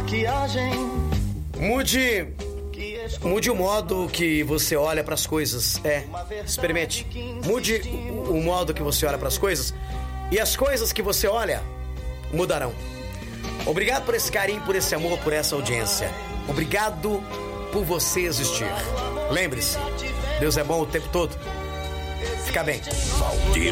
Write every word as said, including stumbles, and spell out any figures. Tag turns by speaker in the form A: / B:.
A: Mude, mude o modo que você olha para as coisas. É, experimente. Mude o, o modo que você olha para as coisas e as coisas que você olha mudarão. Obrigado por esse carinho, por esse amor, por essa audiência. Obrigado por você existir. Lembre-se, Deus é bom o tempo todo. Fica bem.